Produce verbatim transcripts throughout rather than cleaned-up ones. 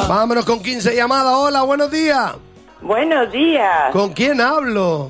Vámonos con quince llamadas. Hola, buenos días. Buenos días. ¿Con quién hablo?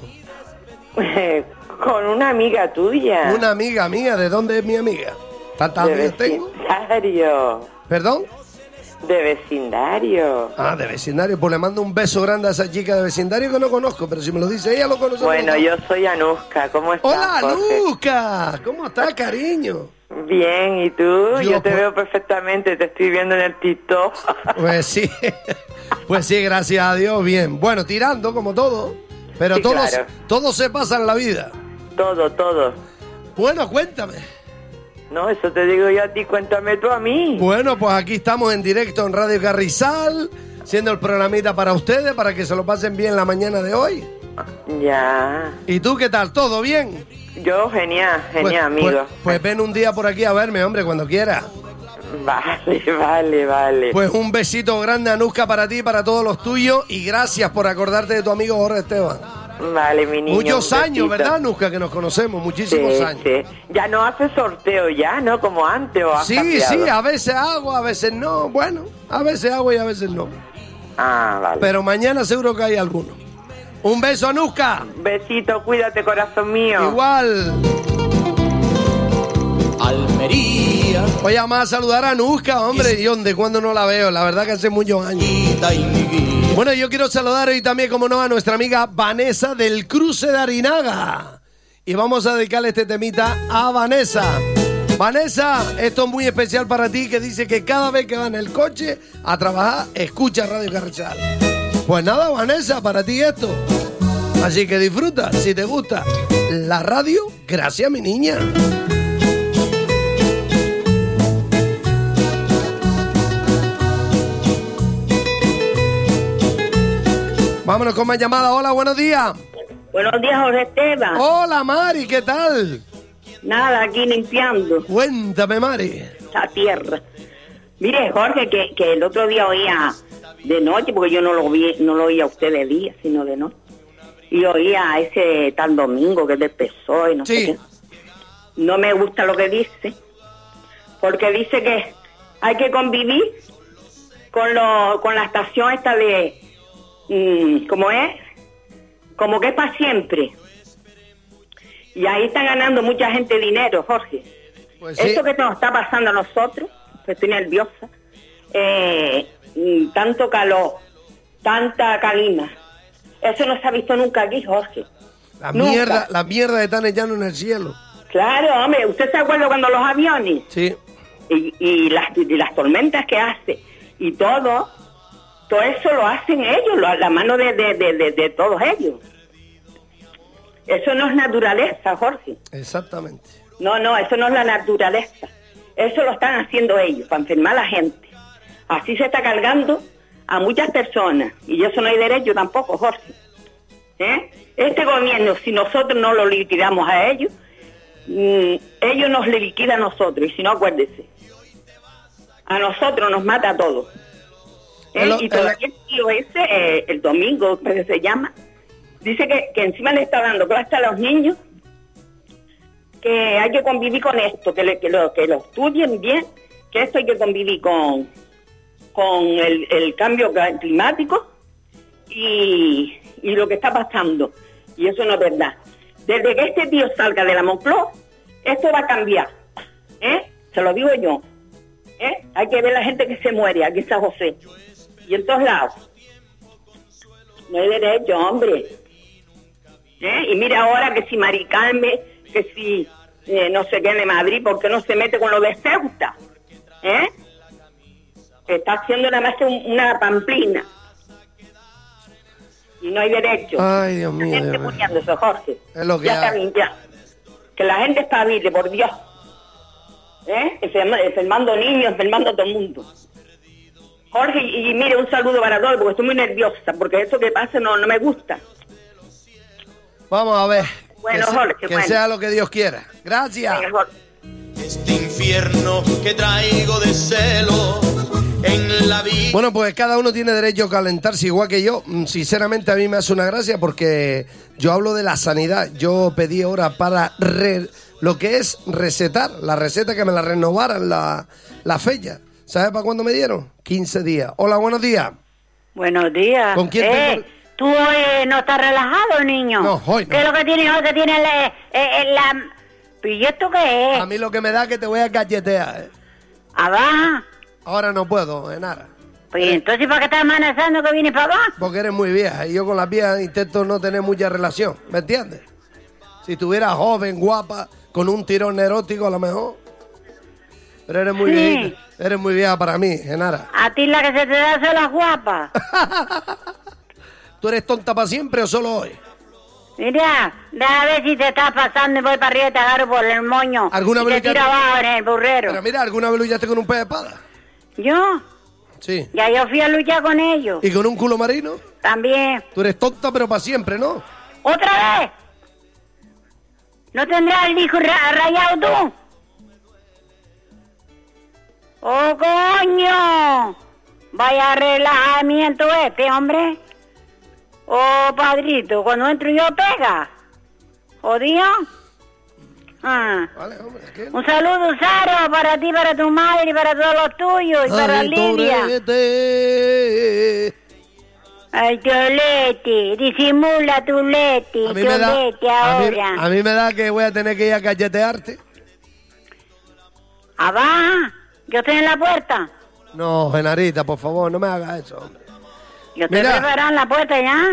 Con una amiga tuya. Una amiga mía. ¿De dónde es mi amiga? ¿Tantas de amigas tengo? vecindario. ¿Perdón? De vecindario. Ah, de vecindario. Pues le mando un beso grande a esa chica de vecindario que no conozco, pero si me lo dice ella, lo conoce. Bueno, yo soy Anuska. ¿Cómo estás, Hola, Jorge? Anuska. ¿Cómo estás, cariño? Bien, ¿y tú? Yo, Yo, te pues- veo perfectamente, te estoy viendo en el TikTok. Pues sí. Pues sí, gracias a Dios, bien. Bueno, tirando como todo, pero Sí, todo, claro. todo se pasa en la vida. Todo, todo. Bueno, cuéntame. No, eso te digo yo a ti, cuéntame tú a mí. Bueno, pues aquí estamos en directo en Radio Carrizal, siendo el programita para ustedes, para que se lo pasen bien la mañana de hoy. Ya. ¿Y tú qué tal? ¿Todo bien? Yo, genial, Pues, genial, amigo. Pues, pues ven un día por aquí a verme, hombre, cuando quieras. Vale, vale, vale. Pues un besito grande, Anuska, para ti y para todos los tuyos. Y gracias por acordarte de tu amigo Jorge Esteban. Vale, mi niño. Muchos un años, besito. ¿verdad, Anuska? Que nos conocemos, muchísimos Sí, años. sí. Ya no hace sorteo ya, ¿no? Como antes, ¿o has Sí, cambiado? sí, a veces hago, a veces no. Bueno, a veces hago y a veces no. Ah, vale. Pero mañana seguro que hay alguno. Un beso, Anuska. Besito, cuídate, corazón mío. Igual. Almería. Voy a más saludar a Anuska, hombre. ¿Y dónde? Cuando no la veo. La verdad que hace muchos años. Y mi guía. Bueno, yo quiero saludar hoy también, como no, a nuestra amiga Vanessa del Cruce de Arinaga. Y vamos a dedicarle este temita a Vanessa. Vanessa, esto es muy especial para ti, que dice que cada vez que va en el coche a trabajar, escucha Radio Carrizal. Pues nada, Vanessa, para ti esto. Así que disfruta, si te gusta la radio, gracias, mi niña. Vámonos con más llamadas. Hola, buenos días. Buenos días, Jorge Esteban. Hola, Mari, ¿qué tal? Nada, aquí limpiando Cuéntame, Mari. la tierra. Mire, Jorge, que, que el otro día oía de noche, porque yo no lo vi, no lo oía a usted de día, sino de noche. Y oía a ese tal Domingo que es del P S O E y no Sí. sé qué. No me gusta lo que dice, porque dice que hay que convivir con lo, con la estación esta de, mm, ¿cómo es? Como que es para siempre. Y ahí está ganando mucha gente dinero, Jorge. Pues sí. Esto que nos está pasando a nosotros, que estoy nerviosa, eh, mm, tanto calor, tanta calima, eso no se ha visto nunca aquí, Jorge. La Nunca. mierda, la mierda de tan llano en el cielo. Claro, hombre, ¿usted se acuerda cuando los aviones Sí. y, y, las, y las tormentas que hace y todo, todo eso lo hacen ellos, lo- la mano de, de, de, de, de todos ellos? Eso no es naturaleza, Jorge. Exactamente. No, no, eso no es la naturaleza. Eso lo están haciendo ellos, para enfermar a la gente. Así se está cargando a muchas personas. Y eso no hay derecho tampoco, Jorge. ¿Eh? Este gobierno, si nosotros no lo liquidamos a ellos, mm, ellos nos le liquidan a nosotros. Y si no, acuérdese, a nosotros nos mata a todos. ¿Eh? Es lo- Y es la- todavía el tío ese, eh, el domingo, creo que se llama, dice que, que encima le está dando clase a los niños, que hay que convivir con esto, que, le- que, lo, que lo estudien bien, que esto hay que convivir con, con el, el cambio cl- climático y, y lo que está pasando. Y eso no es verdad. Desde que este tío salga de la Moncloa, esto va a cambiar. ¿Eh? Se lo digo yo. ¿Eh? Hay que ver la gente que se muere aquí en San José. Y en todos lados. No hay derecho, hombre. ¿Eh? Y mira ahora que si Mari Carmen, que si eh, no sé qué de Madrid, ¿por qué no se mete con lo de Ceuta? ¿Eh? Está haciendo nada más que un- una pamplina. Y no hay derecho. Ay, Dios mío, La gente Dios mío. muriéndose, Jorge. Es lo que ya hay. está bien, ya. Que la gente espabile, por Dios. ¿Eh? Enferma- Enfermando niños, enfermando a todo el mundo. Jorge, y, y mire, un saludo para todos, porque estoy muy nerviosa, porque eso que pasa no, no me gusta. Vamos a ver. Bueno, que se- Jorge, que bueno. sea lo que Dios quiera. Gracias. Venga, Jorge. Este infierno que traigo de celos en la vida. Bueno, pues cada uno tiene derecho a calentarse igual que yo. Mm, Sinceramente a mí me hace una gracia porque yo hablo de la sanidad. Yo pedí ahora para re- lo que es recetar, la receta que me la renovaran la, la fecha. ¿Sabes para cuándo me dieron? quince días. Hola, buenos días. Buenos días. ¿Con quién eh, tengo? ¿Tú hoy no estás relajado, niño? No, hoy no. ¿Qué es lo que tienes hoy? Que tienes la... Eh, eh, la... ¿Y esto qué es? A mí lo que me da es que te voy a galletear. ¿eh? ¿Abajo? Ahora no puedo, Genara. Pues entonces, ¿para qué estás amenazando que vienes para abajo? Porque eres muy vieja y yo con las viejas intento no tener mucha relación. ¿Me entiendes? Si estuviera joven, guapa, con un tirón erótico a lo mejor. Pero eres muy Sí. viejita. Eres muy vieja para mí, Genara. A ti la que se te da son las guapas. ¿Tú eres tonta para siempre o solo hoy? Mira, déjame ver si te estás pasando y voy para arriba y te agarro por el moño. ¿Alguna y vez te ya tiro te- abajo en el burrero. Pero mira, ¿alguna vez luchaste con un pez de espada? ¿Yo? Sí. Ya yo fui a luchar con ellos. ¿Y con un culo marino? También. Tú eres tonta pero para siempre, ¿no? ¿Otra vez? ¿No tendrás el disco ra- rayado tú? ¡Oh, coño! Vaya relajamiento este, hombre. Oh, padrito, cuando entro yo pega. ¿Jodido? Ah. Vale, hombre, es que... Un saludo, Saro, para ti, para tu madre y para todos los tuyos y para Ay, Lidia. torete. Ay, Tolete, disimula tu leti, A mí me da... Tolete A mí, ahora. a mí me da que voy a tener que ir a galletearte. Abajo, yo estoy en la puerta. No, Genarita, por favor, no me hagas eso, hombre. Yo estoy Mira. preparando la puerta ya.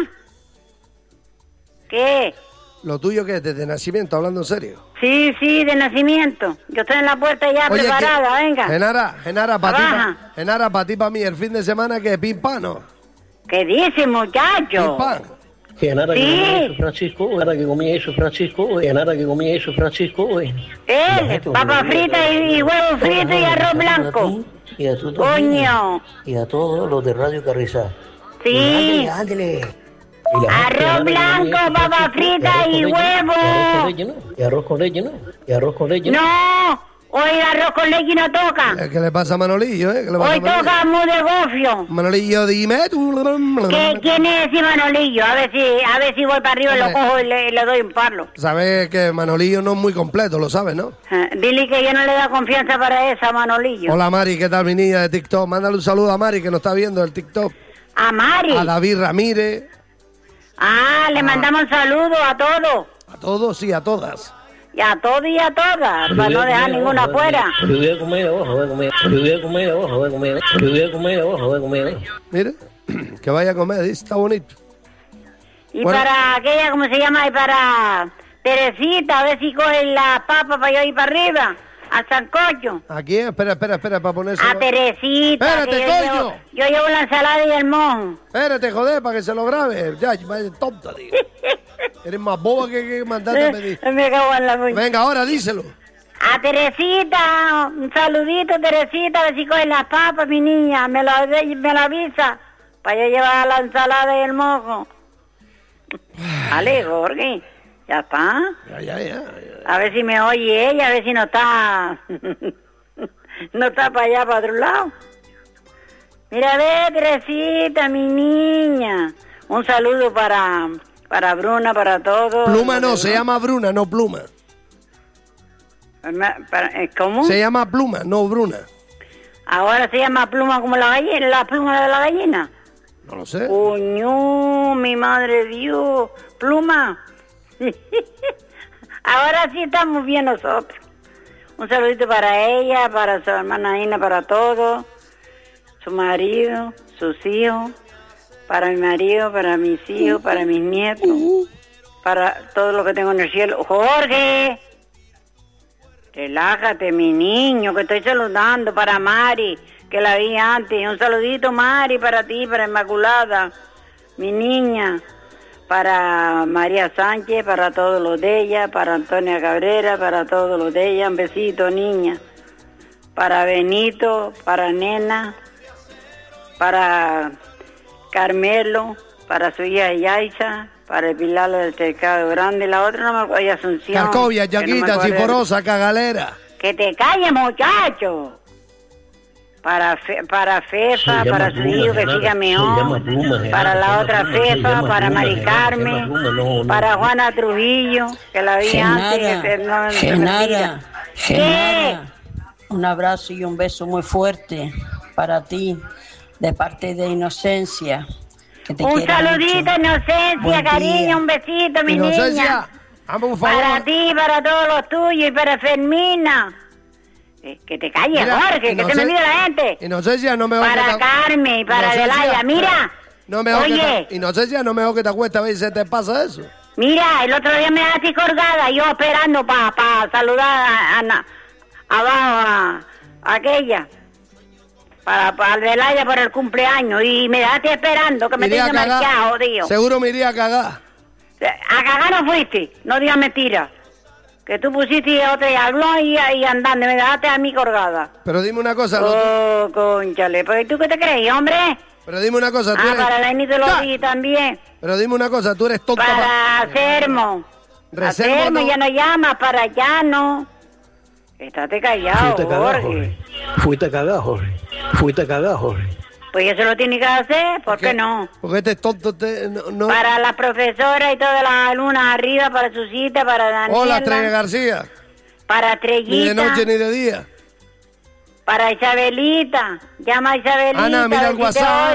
¿Qué? ¿Lo tuyo qué es? ¿Desde nacimiento? Hablando en serio. Sí, sí, de nacimiento. Yo estoy en la puerta ya Oye, preparada, ¿qué? venga. Genara, Genara, para ti, Abaja. pa- Genara, para ti, para mí, el fin de semana que pim pam, ¿no? ¿Qué dice, muchacho? Pim pam. Genara que Sí. comía eso, Francisco, Genara que comía eso, Francisco, Genara que comía eso, Francisco. Él, papa frita y, y huevo frito y arroz blanco. Y a tú también. Coño. Y a todos los de Radio Carrizal. Sí. Ándale, ándale. Y la gente, Arroz Genara, que blanco, comía eso, papa Francisco, frita y huevo. Y arroz con leche, ¿no? Y arroz con leche, ¿no? Y arroz con leche, ¿no? No, hoy el arroz con leche no toca. ¿Qué le pasa a Manolillo, eh? ¿Qué le pasa Hoy a Manolillo? toca mu de gofio. Manolillo, dime tú. ¿Qué, ¿Quién es ese Manolillo? A ver si, a ver si voy para arriba y lo Hombre. cojo y le, le doy un palo. Sabes que Manolillo no es muy completo, lo sabes, ¿no? Ah, Dile que yo no le da confianza para esa, Manolillo. Hola, Mari, ¿qué tal, mi niña de TikTok? Mándale un saludo a Mari, que nos está viendo el TikTok. A Mari. A David Ramírez, Ah, le mandamos saludos a todos. a todos y a todas. Y a todos y a todas, para no dejar ninguna afuera. Yo voy a comer abajo, voy a comer. Yo voy a comer abajo, voy a comer. Yo voy a comer abajo, voy a comer. Mire, que vaya a comer, dice, está bonito. Y Bueno. para aquella, ¿cómo se llama? Y para Teresita, a ver si coge la papa para yo ir para arriba, al sancocho. ¿A quién? Espera, espera, espera, para ponerse. A Teresita, Espérate, que yo, coño. llevo, yo llevo la ensalada y el mojo. Espérate, joder, para que se lo grabe. Ya, vaya tonta, tío. Eres más boba que, que mandarte a pedir. Me cago en la muñeca. Venga, ahora díselo. A Teresita, un saludito, Teresita, a ver si coge las papas, mi niña. Me lo, me lo avisa, para yo llevar la ensalada y el mojo. Vale, Jorge, ya está. Ya, ya, ya. ya. A ver si me oye ella, a ver si no está... no está para allá, para otro lado. Mira, ve, Teresita, mi niña. Un saludo para, para Bruna, para todos. Pluma no, se llama Bruna, no Pluma. Para- ¿Cómo? Se llama Pluma, no Bruna. Ahora se llama pluma como la gallina, la pluma de la gallina. No lo sé. Coño, mi madre Dios. Pluma. Ahora sí estamos bien nosotros. Un saludito para ella, para su hermana Ina, para todos. Su marido, sus hijos. Para mi marido, para mis hijos, para mis nietos. Para todo lo que tengo en el cielo. Jorge. Relájate, mi niño, que estoy saludando para Mari, que la vi antes. Un saludito, Mari, para ti, para Inmaculada, mi niña. Para María Sánchez, para todos los de ella, para Antonia Cabrera, para todos los de ella. Un besito, niña. Para Benito, para Nena, para Carmelo, para su hija Yaisa, para el Pilar del Cercado Grande. La otra no me acuerdo, y Asunción. Carcovia, que no me Yaquita, acuerdo. Ciforosa, Cagalera. Que te calles, muchacho. Para fe, para Fefa, Se llama para su Pluma, hijo que Genara. siga Se mejor. llama Pluma, Genara. Para Se la llama otra Pluma, se Fefa, llama para Pluma, Mari Genara. Se Carmen, llama Pluma, no, no. para Juana Trujillo, que la vi antes. Que se- no, se Genara, retira. Genara, Un abrazo y un beso muy fuerte para ti, de parte de Inocencia. Que te un saludito, mucho. Inocencia, buen cariño, día. Un besito, mi Inocencia, niña. Hazme un favor. Para ti, para todos los tuyos y para Fermina. Eh, que te calles, mira, Jorge, que se me olvida la gente. Inocencia, no me Para Carmen y para Adelaida, mira. No me Oye. Te, Inocencia, no me hago que te acuestes a ver si te pasa eso. Mira, el otro día me dejaste colgada, yo esperando para pa saludar a, a, abajo a, a aquella. Para, para Adelaida por el cumpleaños. Y me dejaste esperando, que me tenía marcado, tío. Seguro me iría a cagar. A cagar no fuiste, no digas mentira. Que tú pusiste otra y habló y, y andando, me dejaste a mí colgada. Pero dime una cosa. Oh, ¿no? Cónchale, ¿pero tú qué te crees, hombre? Pero dime una cosa. ¿tú ah, eres... para la Inés te lo dije también. Pero dime una cosa, tú eres tonta. Para pa... Sermo. Sermo no... ya no llamas, para allá no. Estate callado, Fuiste Jorge. Cagado, Jorge. Fuiste cagado, Jorge. Fuiste cagado, Jorge. Pues eso lo tiene que hacer, ¿por qué, qué no? Porque este tonto te, no, no... Para la profesora y todas las alumnas arriba, para su cita, para Daniela. Hola, Estrella García. Para Estrellita. Ni de noche ni de día. Para Isabelita. Llama a Isabelita. Ana, mira el WhatsApp.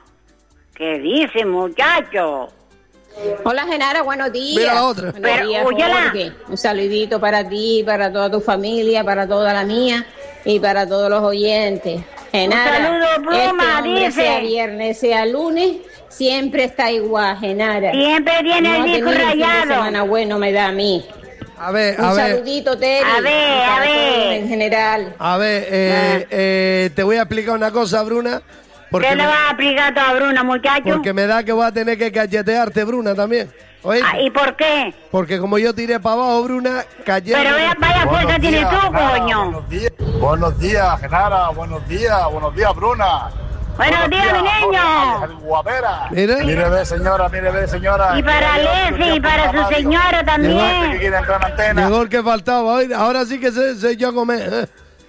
¿Qué dice, muchacho? Hola, Genara, buenos días. Mira la otra. Buenos Pero, días, Jorge. Un saludito para ti, para toda tu familia, para toda la mía y para todos los oyentes. Genara, un saludo, Bruma, este hombre, dice. Sea viernes, sea lunes, siempre está igual, Genara. Siempre tiene no el disco rayado. No semana bueno me da a mí. A ver, un a ver. Un saludito, Terry. A ver, a ver. En general. A ver, eh, ah. eh, te voy a explicar una cosa, Bruna. ¿Qué le vas a explicar todo a Bruna, muchacho? Porque me da que voy a tener que cachetearte, Bruna, también. ¿Oíste? Ah, ¿y por qué? Porque como yo tiré para abajo, Bruna, cayendo. Pero vaya, vaya fuerza tienes tú, Genara, coño. Buenos días, buenos días, Genara, buenos días, buenos días, Bruna. Buenos, buenos días, días, mi niño. El guapera. Mire. Mire, ve, señora, mire, ve, señora. Y para Leslie y para su señora también. Que quiere entrar en antena. Llegó el que faltaba, hoy. Ahora sí que sé, sé yo comer, ¿eh?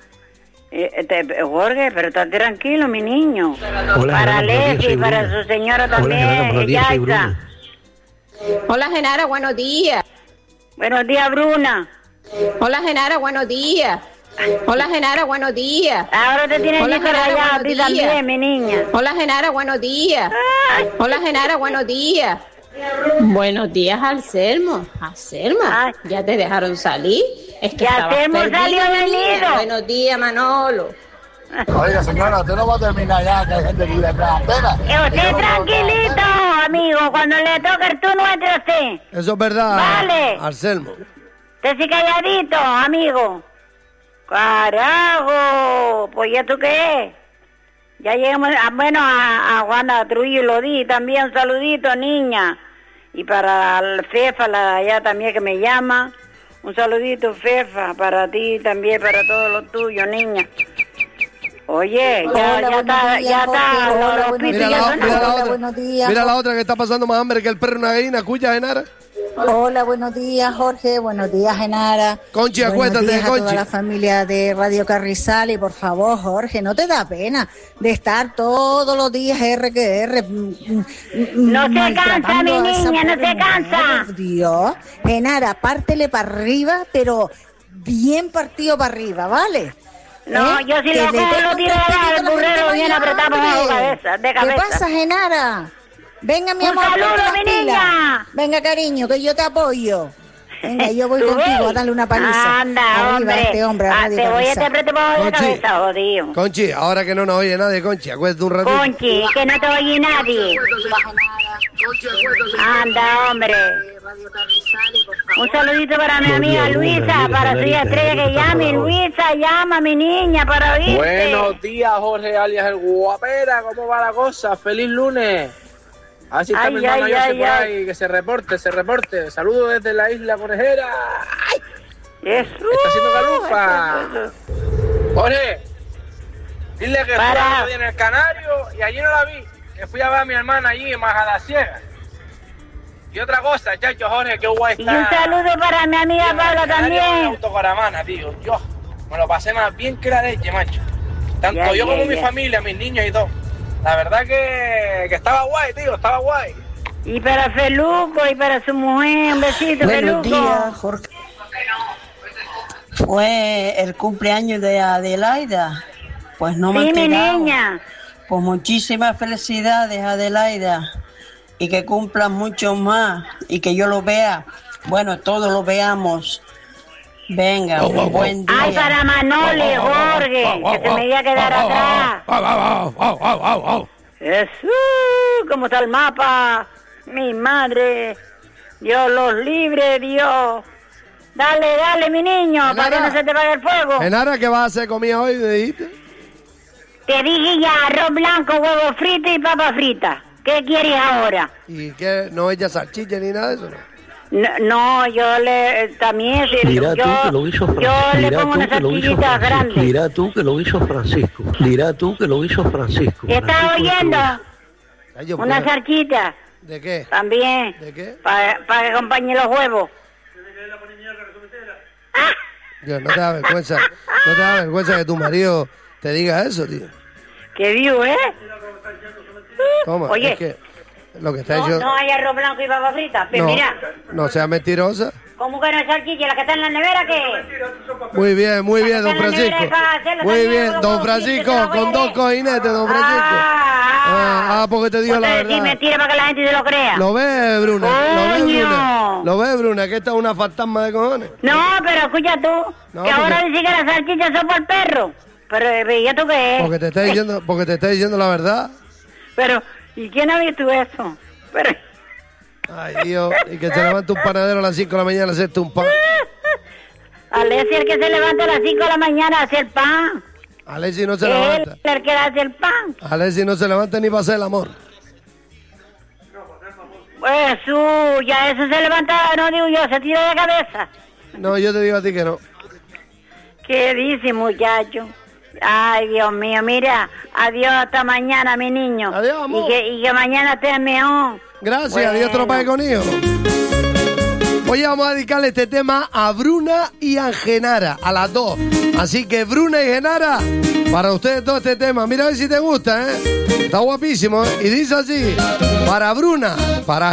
Eh, te, Jorge, pero está tranquilo, mi niño. Hola, para Leslie y Bruno. para su señora también. Hola, buenos días, soy Bruno. Hola, Genara, buenos días. Buenos días, Bruna. Hola, Genara, buenos días. Hola, Genara, buenos días. Ahora te tienes que rayar a ti también, mi niña. Hola, Genara, buenos días. Ay. Hola, Genara, buenos días. Buenos días, Anselmo. Anselmo, ¿ya te dejaron salir? Es que ya Anselmo salió del nido. Buenos días, Manolo. Oiga, señora, usted no va a terminar ya, que hay gente que quiere entrar en antena. Usted tranquilito, amigo, cuando le toque el turno entre usted. Eso es verdad, vale. Anselmo. Usted sí calladito, amigo. Carajo, pues ya tú qué es. Ya llegamos, a, bueno, a, a Juana Trujillo lo di también, un saludito, niña. Y para el Fefa, la allá también que me llama, un saludito, Fefa, para ti también, para todos los tuyos, niña. Oye, ya, hola, ya está, días, ya está. Hola, los buenos mira, días, la, mira, la hola, otra, días, mira la otra que está pasando más hambre que el perro una gallina. ¿Escucha, Genara? Hola, buenos días, Jorge. Buenos días, Genara. Conchi, buenos acuéstate, días a Conchi. toda la familia de Radio Carrizal. Y por favor, Jorge, no te da pena de estar todos los días R que R. No se cansa, mi niña, no se cansa. Por Dios. Genara, pártele para arriba, pero bien partido para arriba, ¿vale? No, ¿Eh? yo si lo cojo lo tiro al burrero bien apretado por la cabeza, de cabeza. ¿Qué pasa, Genara? Venga, mi Un amor. saludo, mi niña. Venga, cariño, que yo te apoyo. Venga, yo voy contigo a darle una paliza. Anda, arriba hombre. A este hombre. Ah, te voy a te apretar por la cabeza, jodido. Conchi, ahora que no nos oye nadie, Conchi, acuérdate un ratito. Conchi, que no te oye nadie. Anda, hombre. Un saludito para mi amiga Luisa, para su estrella que llame. Luisa, llama, mi niña, para oírte. Buenos días, Jorge, alias el Guapera. ¿Cómo va la cosa? ¡Feliz lunes! Así está ay, mi hermano ay, José ay, por ay. ahí, que se reporte, se reporte. Saludos desde la isla Conejera. ¡Ay! Eso. Está haciendo calufa. Jorge, dile que fui a en el Canario y allí no la vi. Que fui a ver a mi hermana allí en Majadasierra. Y otra cosa, chacho, Jorge, qué guay está. Y un saludo para mi amiga sí, Paula también. Autocaravana, tío. Yo me lo pasé más bien que la leche, macho. Tanto ya, yo ya, como ya. mi familia, mis niños y todo. La verdad que, que estaba guay, tío, estaba guay. Y para Feluco y para su mujer, un besito, Buenos Feluco. días, Jorge. Fue el cumpleaños de Adelaida. Pues no me Sí, he mi enterado. niña. Pues muchísimas felicidades, Adelaida. Y que cumplan mucho más. Y que yo lo vea. Bueno, todos lo veamos. Venga, Oh, un oh, buen oh. día. Ay, para Manoli, Jorge, que se me iba a quedar atrás. Jesús, ¿cómo está el mapa? Mi madre. Dios los libre, Dios. Dale, dale, mi niño, para que no se te vaya el fuego. Genara, ¿qué vas a hacer comida hoy? ¿Me dijiste? Te dije ya, arroz blanco, huevo frito y papa frita. ¿Qué quieres ahora? ¿Y qué? ¿No ella salchicha ni nada de eso? No. No, no, yo le también sí, Dirá yo, tú que lo hizo yo Francisco. le Dirá pongo tú unas que lo hizo salchichitas Francisco. grandes. Dirá tú que lo hizo Francisco. Dirá tú que lo hizo Francisco. ¿Estás Francisco oyendo? Ay, yo Una puedo- salchita ¿De qué? también. ¿De qué? Para que acompañe los huevos. Dios, no te da vergüenza. No te da vergüenza que tu marido te diga eso, tío. ¿Qué digo, eh? Toma, Oye, es que lo que está no, diciendo... no hay arroz blanco y papa frita. Pero No, mira, no sea mentirosa. ¿cómo que no hay salchicha? ¿La que está en la nevera qué? Muy bien, muy bien, don Francisco. Muy bien, don Francisco, con dos cojinetes, don Francisco. Ah, ah, porque te digo la Decir verdad. mentira para que la gente se lo crea. Lo ves, Bruna, lo ves, Coño. Bruna. Lo ves, Bruna, que esta es una fantasma de cojones. No, pero escucha tú, No, que ahora porque- dice que las salchichas son por el perro. Pero, eh, ¿y tú qué es? Porque te está diciendo, porque te está diciendo la verdad. Pero, ¿y quién ha visto eso? Pero, Ay, Dios, y que se levante un panadero a las cinco de la mañana a hacerte un pan. Alessi el que se levanta a las cinco de la mañana a hacer pan. Alessi no se Él levanta. es el que hace el pan. Alessi no se levanta ni para hacer el amor. Pues, uh, ya eso se levanta, no digo yo, se tira de cabeza. No, yo te digo a ti que no. ¿Qué dice, muchacho? Ay, Dios mío, mira, adiós hasta mañana, mi niño. Adiós, amor. Y que, y que mañana estés mejor. Gracias, Bueno. Dios te lo pague con hijo. Hoy vamos a dedicarle este tema a Bruna y a Genara, a las dos. Así que Bruna y Genara, para ustedes todo este tema. Mira a ver si te gusta, ¿eh? Está guapísimo, ¿eh? Y dice así, para Bruna, para